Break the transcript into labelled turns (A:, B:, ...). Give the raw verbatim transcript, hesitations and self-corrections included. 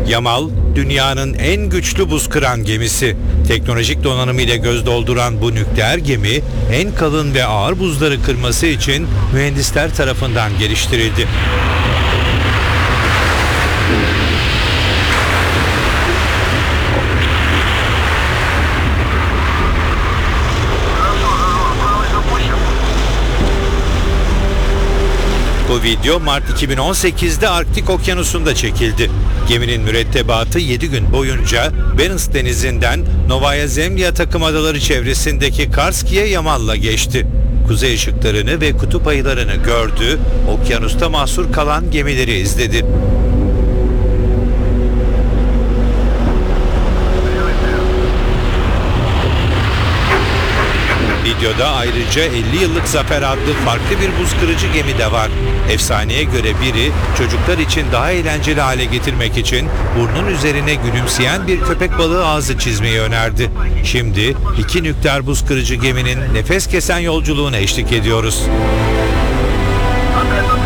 A: Yamal, dünyanın en güçlü buz kıran gemisi. Teknolojik donanımıyla göz dolduran bu nükleer gemi, en kalın ve ağır buzları kırması için mühendisler tarafından geliştirildi. Bu video Mart iki bin on sekiz'de Arktik Okyanusu'nda çekildi. Geminin mürettebatı yedi gün boyunca Barents Denizi'nden Novaya Zemlya takım adaları çevresindeki Karskiye Yamal'la geçti. Kuzey ışıklarını ve kutup ayılarını gördü, okyanusta mahsur kalan gemileri izledi. Videoda ayrıca elli yıllık Zafer adlı farklı bir buz kırıcı gemi de var. Efsaneye göre biri çocuklar için daha eğlenceli hale getirmek için burnun üzerine gülümseyen bir köpek balığı ağzı çizmeyi önerdi. Şimdi iki nükleer buz kırıcı geminin nefes kesen yolculuğuna eşlik ediyoruz.